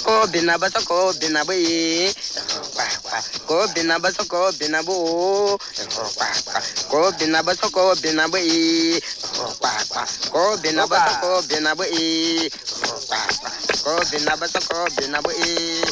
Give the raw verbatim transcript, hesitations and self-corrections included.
ko bina basa ko bina bui ko bina basa ko bina bu ko bina basa ko bina bui ko bina basa ko bina bui ko bina basa ko bina bui